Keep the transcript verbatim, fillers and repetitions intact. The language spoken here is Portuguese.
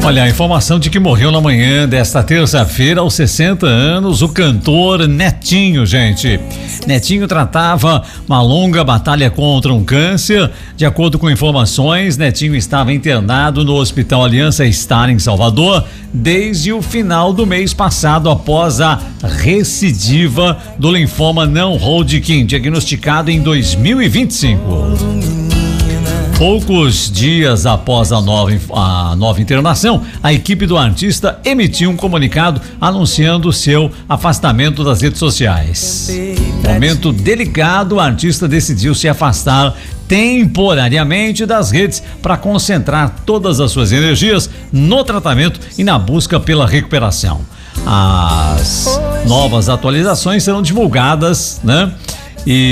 Olha, a informação de que morreu na manhã desta terça-feira, aos sessenta anos, o cantor Netinho, gente. Netinho tratava uma longa batalha contra um câncer. De acordo com informações, Netinho estava internado no Hospital Aliança Star, em Salvador, desde o final do mês passado, após a recidiva do linfoma não Hodgkin, diagnosticado em dois mil e vinte e cinco. Poucos dias após a nova, a nova internação, a equipe do artista emitiu um comunicado anunciando seu afastamento das redes sociais. Momento delicado, o artista decidiu se afastar temporariamente das redes para concentrar todas as suas energias no tratamento e na busca pela recuperação. As novas atualizações serão divulgadas, né? E